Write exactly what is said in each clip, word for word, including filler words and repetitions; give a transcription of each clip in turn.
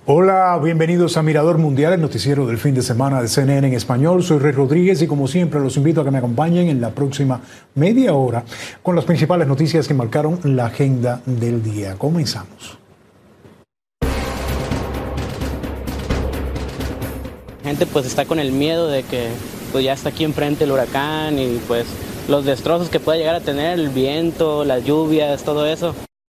Hola, bienvenidos a Mirador Mundial, el noticiero del fin de semana de C N N en español. Soy Rey Rodríguez y como siempre los invito a que me acompañen en la próxima media hora con las principales noticias que marcaron la agenda del día. Comenzamos. La gente pues está con el miedo de que pues ya está aquí enfrente el huracán y pues los destrozos que pueda llegar a tener, el viento, las lluvias, todo eso.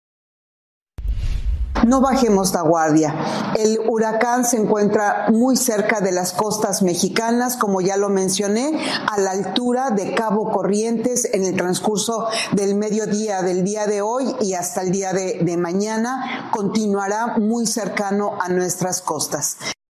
No bajemos la guardia. El huracán se encuentra muy cerca de las costas mexicanas, como ya lo mencioné, a la altura de Cabo Corrientes en el transcurso del mediodía del día de hoy y hasta el día de, de mañana continuará muy cercano a nuestras costas.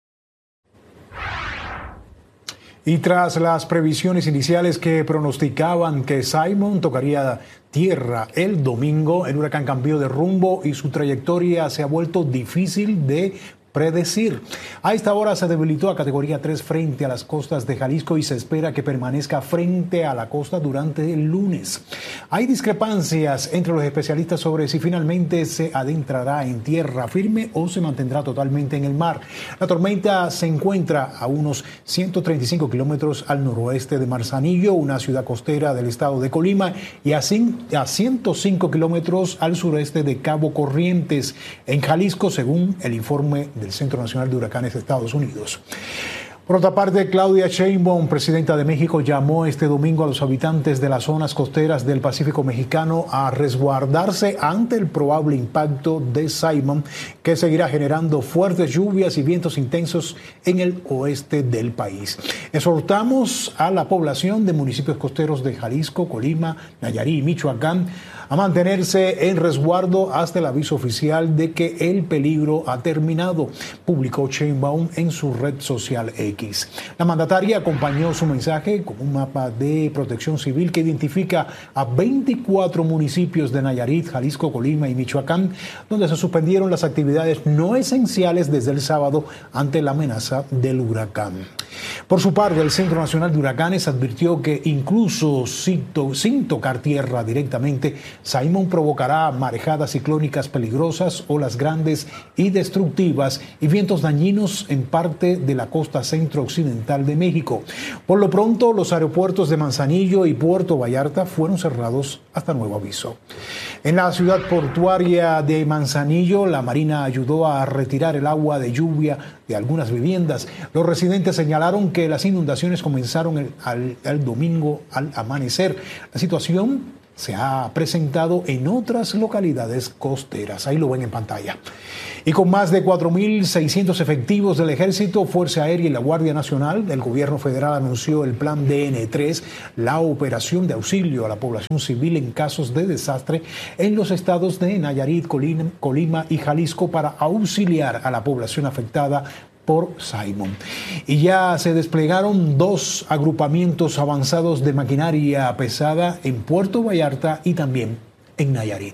Y tras las previsiones iniciales que pronosticaban que Simon tocaría tierra el domingo, el huracán cambió de rumbo y su trayectoria se ha vuelto difícil de predecir. A esta hora se debilitó a categoría tres frente a las costas de Jalisco y se espera que permanezca frente a la costa durante el lunes. Hay discrepancias entre los especialistas sobre si finalmente se adentrará en tierra firme o se mantendrá totalmente en el mar. La tormenta se encuentra a unos ciento treinta y cinco kilómetros al noroeste de Manzanillo, una ciudad costera del estado de Colima, y a ciento cinco kilómetros al sureste de Cabo Corrientes, en Jalisco, según el informe del Centro Nacional de Huracanes de Estados Unidos. Por otra parte, Claudia Sheinbaum, presidenta de México, llamó este domingo a los habitantes de las zonas costeras del Pacífico mexicano a resguardarse ante el probable impacto de Simon, que seguirá generando fuertes lluvias y vientos intensos en el oeste del país. Exhortamos a la población de municipios costeros de Jalisco, Colima, Nayarit y Michoacán a mantenerse en resguardo hasta el aviso oficial de que el peligro ha terminado, publicó Sheinbaum en su red social X. La mandataria acompañó su mensaje con un mapa de protección civil que identifica a veinticuatro municipios de Nayarit, Jalisco, Colima y Michoacán, donde se suspendieron las actividades no esenciales desde el sábado ante la amenaza del huracán. Por su parte, el Centro Nacional de Huracanes advirtió que incluso sin, to- sin tocar tierra directamente, Simon provocará marejadas ciclónicas peligrosas, olas grandes y destructivas y vientos dañinos en parte de la costa centro-occidental de México. Por lo pronto, los aeropuertos de Manzanillo y Puerto Vallarta fueron cerrados hasta nuevo aviso. En la ciudad portuaria de Manzanillo, la Marina ayudó a retirar el agua de lluvia de algunas viviendas. Los residentes señalaron que las inundaciones comenzaron el, al, el domingo al amanecer. La situación se ha presentado en otras localidades costeras. Ahí lo ven en pantalla. Y con más de cuatro mil seiscientos efectivos del Ejército, Fuerza Aérea y la Guardia Nacional, el gobierno federal anunció el Plan D N tres, la operación de auxilio a la población civil en casos de desastre en los estados de Nayarit, Colima, Colima y Jalisco para auxiliar a la población afectada por Simon. Y ya se desplegaron dos agrupamientos avanzados de maquinaria pesada en Puerto Vallarta y también en Nayarit.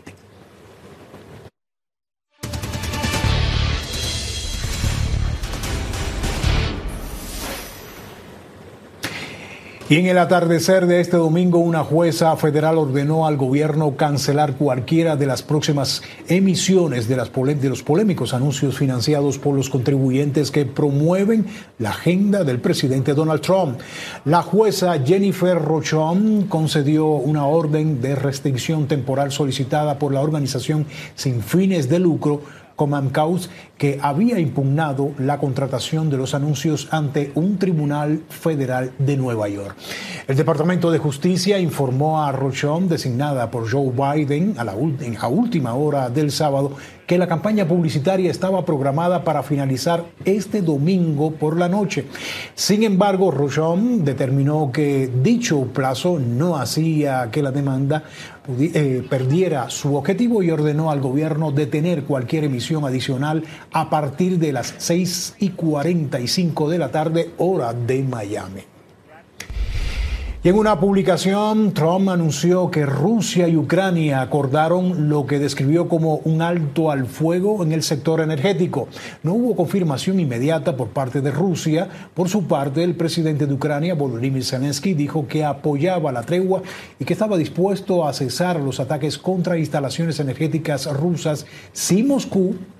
Y en el atardecer de este domingo, una jueza federal ordenó al gobierno cancelar cualquiera de las próximas emisiones de, las pole- de los polémicos anuncios financiados por los contribuyentes que promueven la agenda del presidente Donald Trump. La jueza Jennifer Rochon concedió una orden de restricción temporal solicitada por la organización sin fines de lucro Common Cause, que había impugnado la contratación de los anuncios ante un tribunal federal de Nueva York. El Departamento de Justicia informó a Rochon, designada por Joe Biden a la en la última hora del sábado, que la campaña publicitaria estaba programada para finalizar este domingo por la noche. Sin embargo, Rochon determinó que dicho plazo no hacía que la demanda eh, perdiera su objetivo y ordenó al gobierno detener cualquier emisión adicional a partir de las seis y cuarenta y cinco de la tarde, hora de Miami. Y en una publicación, Trump anunció que Rusia y Ucrania acordaron lo que describió como un alto al fuego en el sector energético. No hubo confirmación inmediata por parte de Rusia. Por su parte, el presidente de Ucrania, Volodymyr Zelensky, dijo que apoyaba la tregua y que estaba dispuesto a cesar los ataques contra instalaciones energéticas rusas si Moscú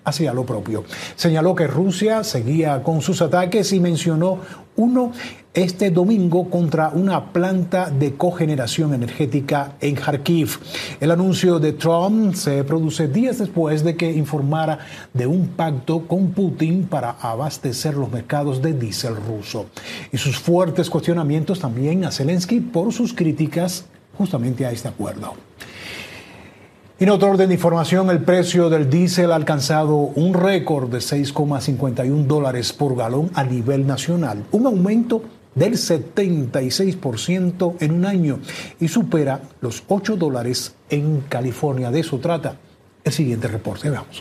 hacía lo propio. Señaló que Rusia seguía con sus ataques y mencionó uno este domingo contra una planta de cogeneración energética en Kharkiv. El anuncio de Trump se produce días después de que informara de un pacto con Putin para abastecer los mercados de diésel ruso. Y sus fuertes cuestionamientos también a Zelensky por sus críticas justamente a este acuerdo. En otro orden de información, el precio del diésel ha alcanzado un récord de seis coma cincuenta y un dólares por galón a nivel nacional, un aumento del setenta y seis por ciento en un año y supera los ocho dólares en California. De eso trata el siguiente reporte. Veamos.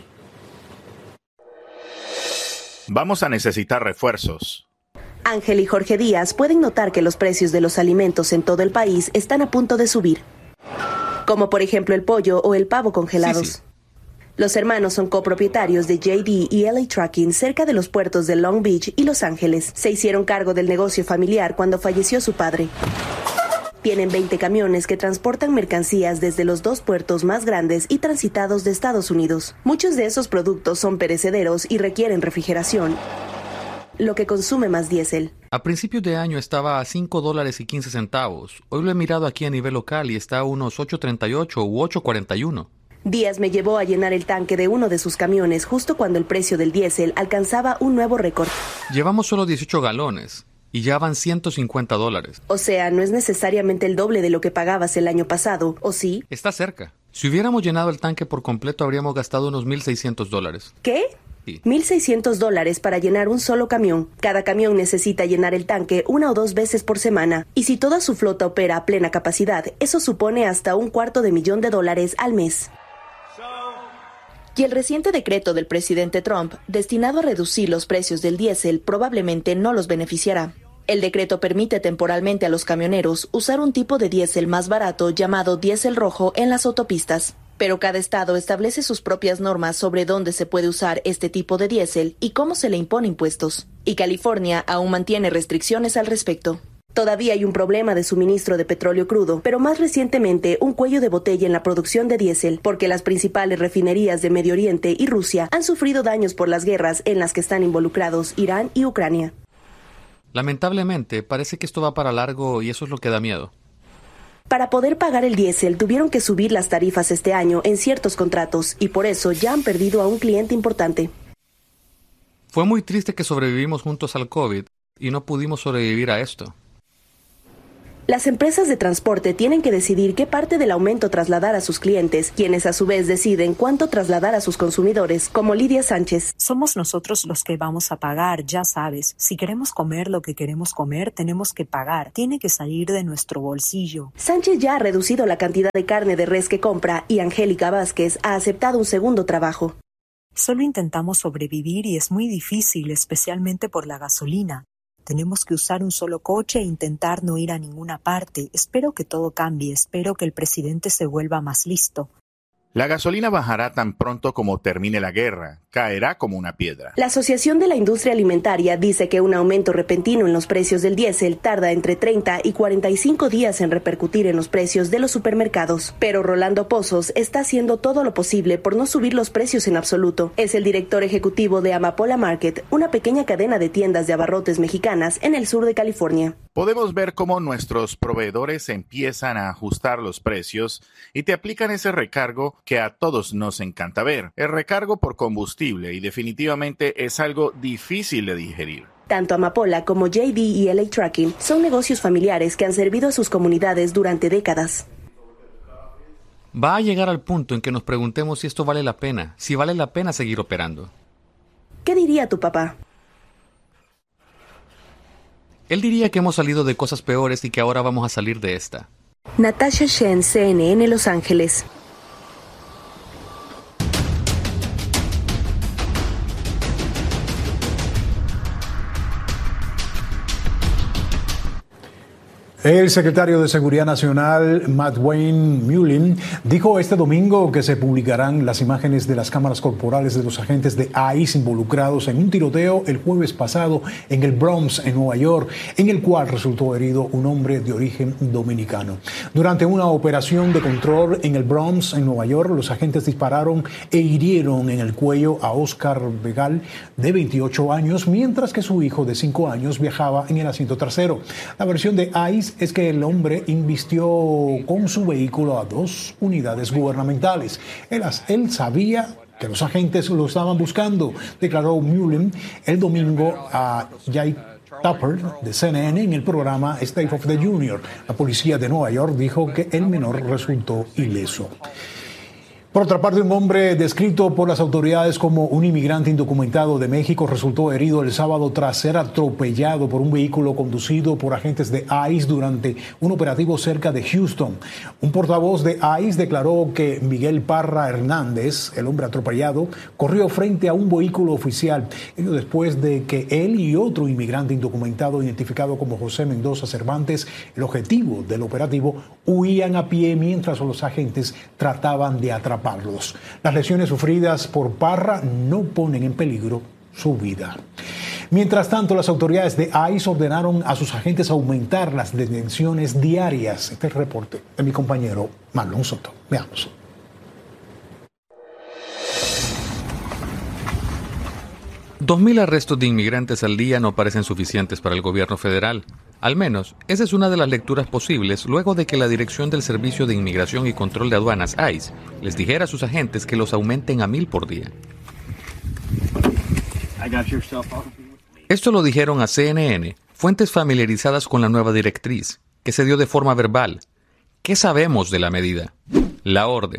Vamos a necesitar refuerzos. Ángel y Jorge Díaz pueden notar que los precios de los alimentos en todo el país están a punto de subir, como por ejemplo el pollo o el pavo congelados. Sí, sí. Los hermanos son copropietarios de J D y L A Trucking cerca de los puertos de Long Beach y Los Ángeles. Se hicieron cargo del negocio familiar cuando falleció su padre. Tienen veinte camiones que transportan mercancías desde los dos puertos más grandes y transitados de Estados Unidos. Muchos de esos productos son perecederos y requieren refrigeración, lo que consume más diésel. A principios de año estaba a cinco dólares y quince centavos. Hoy lo he mirado aquí a nivel local y está a unos ocho treinta y ocho u ocho cuarenta y uno. Díaz me llevó a llenar el tanque de uno de sus camiones justo cuando el precio del diésel alcanzaba un nuevo récord. Llevamos solo dieciocho galones y ya van ciento cincuenta dólares. O sea, no es necesariamente el doble de lo que pagabas el año pasado, ¿o sí? Está cerca. Si hubiéramos llenado el tanque por completo, habríamos gastado unos mil seiscientos dólares. ¿Qué? Sí. mil seiscientos dólares para llenar un solo camión. Cada camión necesita llenar el tanque una o dos veces por semana. Y si toda su flota opera a plena capacidad, eso supone hasta un cuarto de millón de dólares al mes. Y el reciente decreto del presidente Trump, destinado a reducir los precios del diésel, probablemente no los beneficiará. El decreto permite temporalmente a los camioneros usar un tipo de diésel más barato llamado diésel rojo en las autopistas. Pero cada estado establece sus propias normas sobre dónde se puede usar este tipo de diésel y cómo se le impone impuestos. Y California aún mantiene restricciones al respecto. Todavía hay un problema de suministro de petróleo crudo, pero más recientemente un cuello de botella en la producción de diésel, porque las principales refinerías de Medio Oriente y Rusia han sufrido daños por las guerras en las que están involucrados Irán y Ucrania. Lamentablemente, parece que esto va para largo y eso es lo que da miedo. Para poder pagar el diésel tuvieron que subir las tarifas este año en ciertos contratos y por eso ya han perdido a un cliente importante. Fue muy triste que sobrevivimos juntos al COVID y no pudimos sobrevivir a esto. Las empresas de transporte tienen que decidir qué parte del aumento trasladar a sus clientes, quienes a su vez deciden cuánto trasladar a sus consumidores, como Lidia Sánchez. Somos nosotros los que vamos a pagar, ya sabes. Si queremos comer lo que queremos comer, tenemos que pagar. Tiene que salir de nuestro bolsillo. Sánchez ya ha reducido la cantidad de carne de res que compra y Angélica Vázquez ha aceptado un segundo trabajo. Solo intentamos sobrevivir y es muy difícil, especialmente por la gasolina. Tenemos que usar un solo coche e intentar no ir a ninguna parte. Espero que todo cambie, espero que el presidente se vuelva más listo. La gasolina bajará tan pronto como termine la guerra. Caerá como una piedra. La Asociación de la Industria Alimentaria dice que un aumento repentino en los precios del diésel tarda entre treinta y cuarenta y cinco días en repercutir en los precios de los supermercados. Pero Rolando Pozos está haciendo todo lo posible por no subir los precios en absoluto. Es el director ejecutivo de Amapola Market, una pequeña cadena de tiendas de abarrotes mexicanas en el sur de California. Podemos ver cómo nuestros proveedores empiezan a ajustar los precios y te aplican ese recargo que a todos nos encanta ver. El recargo por combustible y definitivamente es algo difícil de digerir. Tanto Amapola como J D y L A Trucking son negocios familiares que han servido a sus comunidades durante décadas. Va a llegar al punto en que nos preguntemos si esto vale la pena, si vale la pena seguir operando. ¿Qué diría tu papá? Él diría que hemos salido de cosas peores y que ahora vamos a salir de esta. Natasha Shen, C N N Los Ángeles. El secretario de Seguridad Nacional, Madeleine Mullen, dijo este domingo que se publicarán las imágenes de las cámaras corporales de los agentes de ICE involucrados en un tiroteo el jueves pasado en el Bronx, en Nueva York, en el cual resultó herido un hombre de origen dominicano. Durante una operación de control en el Bronx, en Nueva York, los agentes dispararon e hirieron en el cuello a Oscar Vegal, de veintiocho años, mientras que su hijo de cinco años viajaba en el asiento trasero. La versión de ICE es que el hombre invistió con su vehículo a dos unidades gubernamentales. Él, él sabía que los agentes lo estaban buscando, declaró Mullen el domingo a Jay Tapper de C N N en el programa State of the Union. La policía de Nueva York dijo que el menor resultó ileso. Por otra parte, un hombre descrito por las autoridades como un inmigrante indocumentado de México resultó herido el sábado tras ser atropellado por un vehículo conducido por agentes de ICE durante un operativo cerca de Houston. Un portavoz de ICE declaró que Miguel Parra Hernández, el hombre atropellado, corrió frente a un vehículo oficial, ello después de que él y otro inmigrante indocumentado identificado como José Mendoza Cervantes, el objetivo del operativo, huían a pie mientras los agentes trataban de atrapar. Las lesiones sufridas por Parra no ponen en peligro su vida. Mientras tanto, las autoridades de ICE ordenaron a sus agentes aumentar las detenciones diarias. Este es el reporte de mi compañero Marlon Soto. Veamos. Dos mil arrestos de inmigrantes al día no parecen suficientes para el gobierno federal. Al menos, esa es una de las lecturas posibles luego de que la Dirección del Servicio de Inmigración y Control de Aduanas, ICE, les dijera a sus agentes que los aumenten a mil por día. Esto lo dijeron a C N N, fuentes familiarizadas con la nueva directriz, que se dio de forma verbal. ¿Qué sabemos de la medida? La orden.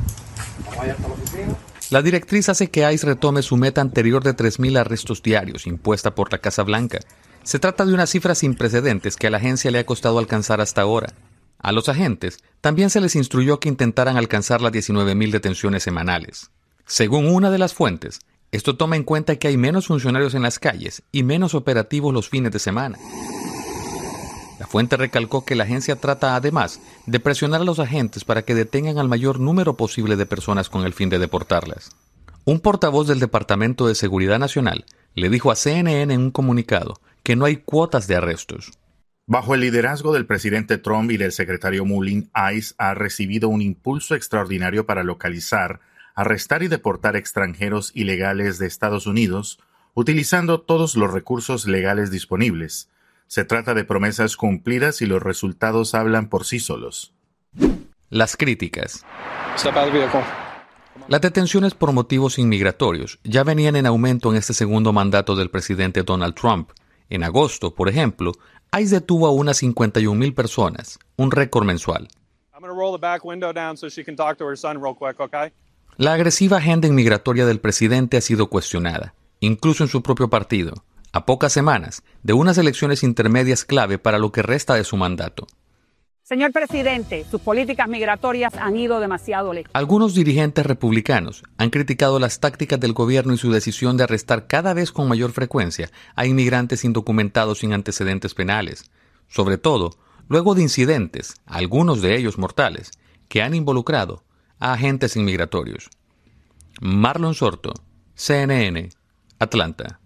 La directriz hace que ICE retome su meta anterior de tres mil arrestos diarios, impuesta por la Casa Blanca. Se trata de una cifra sin precedentes que a la agencia le ha costado alcanzar hasta ahora. A los agentes también se les instruyó que intentaran alcanzar las diecinueve mil detenciones semanales. Según una de las fuentes, esto toma en cuenta que hay menos funcionarios en las calles y menos operativos los fines de semana. La fuente recalcó que la agencia trata además de presionar a los agentes para que detengan al mayor número posible de personas con el fin de deportarlas. Un portavoz del Departamento de Seguridad Nacional le dijo a C N N en un comunicado que no hay cuotas de arrestos. Bajo el liderazgo del presidente Trump y del secretario Mullen, ICE ha recibido un impulso extraordinario para localizar, arrestar y deportar extranjeros ilegales de Estados Unidos, utilizando todos los recursos legales disponibles. Se trata de promesas cumplidas y los resultados hablan por sí solos. Las críticas. Las detenciones por motivos inmigratorios ya venían en aumento en este segundo mandato del presidente Donald Trump. En agosto, por ejemplo, ICE detuvo a unas cincuenta y un mil personas, un récord mensual. La agresiva agenda inmigratoria del presidente ha sido cuestionada, incluso en su propio partido, a pocas semanas de unas elecciones intermedias clave para lo que resta de su mandato. Señor presidente, sus políticas migratorias han ido demasiado lejos. Algunos dirigentes republicanos han criticado las tácticas del gobierno y su decisión de arrestar cada vez con mayor frecuencia a inmigrantes indocumentados sin antecedentes penales, sobre todo luego de incidentes, algunos de ellos mortales, que han involucrado a agentes inmigratorios. Marlon Sorto, C N N, Atlanta.